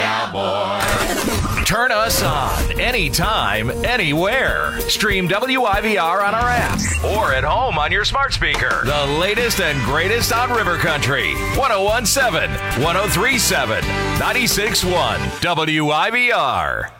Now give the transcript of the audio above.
cowboy. Turn us on anytime, anywhere. Stream WIVR on our app or at home on your smart speaker. The latest and greatest on River Country. 1017, 1037, 96.1 WIVR.